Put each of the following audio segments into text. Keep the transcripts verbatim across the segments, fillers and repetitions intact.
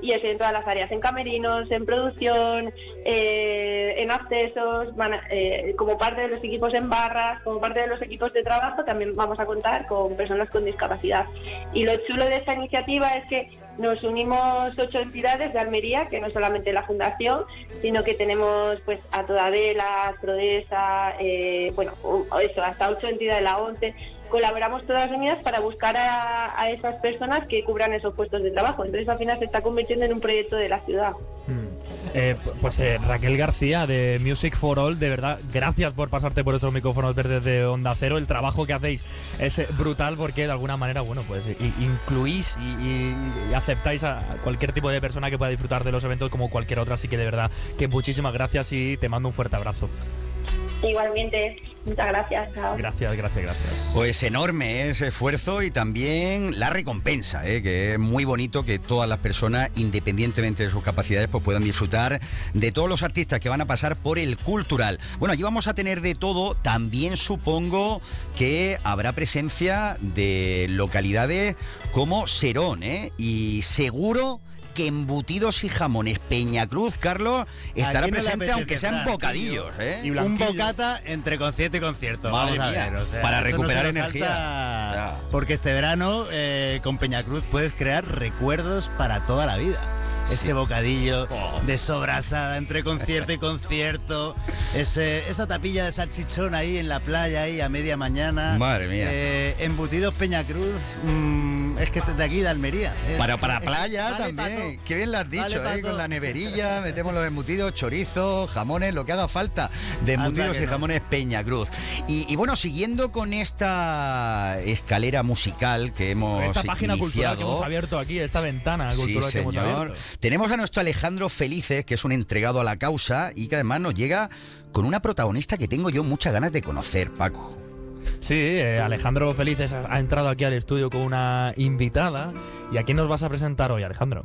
y eso en todas las áreas, en camerinos, en producción, eh, en accesos, van, eh, como parte de los equipos en barras, como parte de los equipos de trabajo, también vamos a contar con personas con discapacidad. Y lo chulo de esta iniciativa es que nos unimos ocho entidades de Almería, que no solamente la Fundación, sino que tenemos pues a Todavela, Prodesa, eh, bueno, eso, hasta ocho entidades de la ONCE. Colaboramos todas unidas para buscar a, a esas personas que cubran esos puestos de trabajo. Entonces al final se está convirtiendo en un proyecto de la ciudad. Mm. Eh, pues eh, Raquel García de Music for All, de verdad, gracias por pasarte por estos micrófonos verdes de Onda Cero. El trabajo que hacéis es eh, brutal porque de alguna manera, bueno, pues i- incluís y, y, y aceptáis a cualquier tipo de persona que pueda disfrutar de los eventos como cualquier otra. Así que de verdad que muchísimas gracias y te mando un fuerte abrazo. Igualmente, muchas gracias. Chao. Gracias, gracias, gracias. Pues enorme ese esfuerzo y también la recompensa, ¿eh? Que es muy bonito que todas las personas, independientemente de sus capacidades, pues puedan disfrutar de todos los artistas que van a pasar por el Cultural. Bueno, allí vamos a tener de todo. También supongo que habrá presencia de localidades como Serón, ¿eh? Y seguro que Embutidos y Jamones Peñacruz, Carlos, estará presente, aunque sean bocadillos, ¿eh? Y un bocata entre concierto y concierto. Madre Vamos a mía, ver, o sea, para eso recuperar no se nos energía. salta, Ya. porque este verano eh, con Peñacruz puedes crear recuerdos para toda la vida. Ese Sí. bocadillo Oh. de sobrasada entre concierto y concierto, ese, esa tapilla de salchichón ahí en la playa ahí a media mañana. Madre mía. Eh, embutidos Peñacruz, mmm, es que de aquí de Almería. eh. Para, para playa Vale pa' también. todo. Qué bien lo has dicho, Vale pa' ¿eh? Con todo. la neverilla, metemos los embutidos, chorizos, jamones, lo que haga falta de Anda embutidos que y no. jamones Peñacruz. Y, y bueno, siguiendo con esta escalera musical que hemos Esta página cultural que iniciado, hemos abierto aquí, esta ventana Sí, cultural que hemos señor. abierto. Tenemos a nuestro Alejandro Felices, que es un entregado a la causa y que además nos llega con una protagonista que tengo yo muchas ganas de conocer, Paco. Sí, eh, Alejandro Felices ha, ha entrado aquí al estudio con una invitada. ¿Y a quién nos vas a presentar hoy, Alejandro?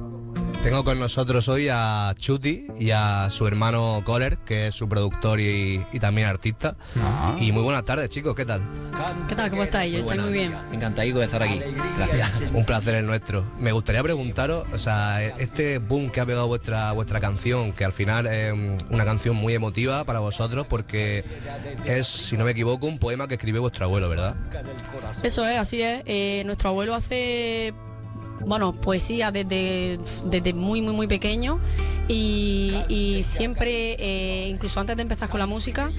Tengo con nosotros hoy a Chuti y a su hermano Coller, que es su productor y, y también artista. Ah. Y muy buenas tardes, chicos, ¿qué tal? ¿Qué tal? ¿Cómo estáis? Yo estoy muy bien. Encantadico de estar aquí. Gracias. Un placer el nuestro. Me gustaría preguntaros, o sea, este boom que ha pegado vuestra, vuestra canción, que al final es una canción muy emotiva para vosotros, porque es, si no me equivoco, un poema que escribió vuestro abuelo, ¿verdad? Eso es, así es. Eh, nuestro abuelo hace, bueno, poesía desde, desde muy, muy, muy pequeño y, y siempre, eh, incluso antes de empezar con la música,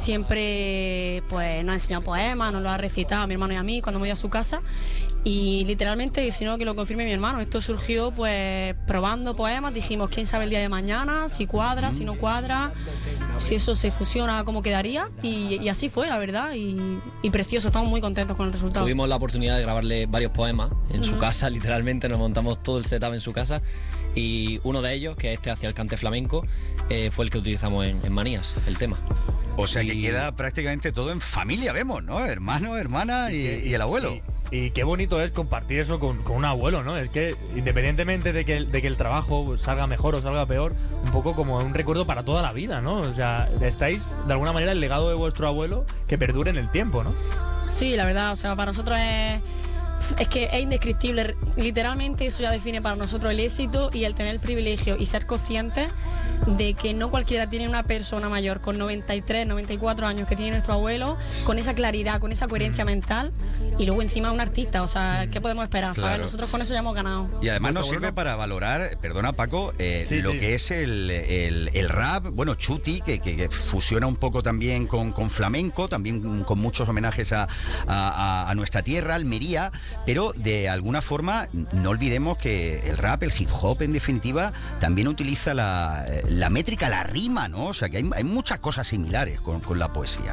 siempre pues nos ha enseñado poemas, nos lo ha recitado a mi hermano y a mí cuando hemos ido a su casa. Y literalmente, si no que lo confirme mi hermano, esto surgió pues probando poemas, dijimos quién sabe el día de mañana, si cuadra, si no cuadra, si eso se fusiona, cómo quedaría, y, y así fue, la verdad, y, y precioso, estamos muy contentos con el resultado. Tuvimos la oportunidad de grabarle varios poemas en su Ujú. casa, literalmente nos montamos todo el setup en su casa y uno de ellos, que es este hacia el cante flamenco, eh, fue el que utilizamos en, en Manías, el tema. O sea que Y- queda prácticamente todo en familia, vemos, ¿no? Hermano, hermana y, y el abuelo. Y, y qué bonito es compartir eso con, con un abuelo, ¿no? Es que independientemente de que, el- de que el trabajo salga mejor o salga peor, un poco como un recuerdo para toda la vida, ¿no? O sea, estáis de alguna manera el legado de vuestro abuelo que perdure en el tiempo, ¿no? Sí, la verdad, o sea, para nosotros es, es que es indescriptible. Literalmente eso ya define para nosotros el éxito y el tener el privilegio y ser conscientes de que no cualquiera tiene una persona mayor con noventa y tres, noventa y cuatro años que tiene nuestro abuelo, con esa claridad, con esa coherencia mental y luego encima un artista. O sea, ¿qué podemos esperar? ¿Sabes? Claro. Nosotros con eso ya hemos ganado. Y además nos Vuestro sirve abuelo- para valorar, perdona Paco, eh, Sí, lo sí. que es el, el- el rap, bueno, Chuti, que, que- que fusiona un poco también con, con flamenco, también con muchos homenajes a, a- a- a nuestra tierra, Almería, pero de alguna forma no olvidemos que el rap, el hip hop en definitiva, también utiliza la, la métrica, la rima, ¿no? O sea que hay, hay muchas cosas similares con, con la poesía.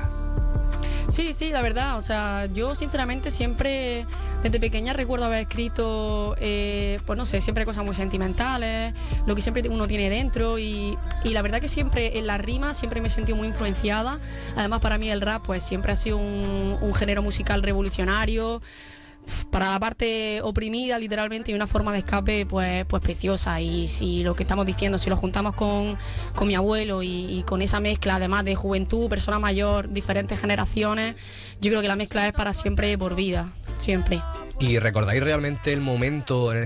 Sí, sí, la verdad, o sea, yo sinceramente siempre, desde pequeña recuerdo haber escrito, eh, pues no sé, siempre cosas muy sentimentales, lo que siempre uno tiene dentro y, y la verdad que siempre en la rima siempre me he sentido muy influenciada. Además para mí el rap pues siempre ha sido un, un género musical revolucionario, para la parte oprimida literalmente y una forma de escape pues, pues preciosa. Y si lo que estamos diciendo, si lo juntamos con, con mi abuelo y, y con esa mezcla además de juventud, persona mayor, diferentes generaciones, yo creo que la mezcla es para siempre por vida, siempre. ¿Y recordáis realmente el momento en el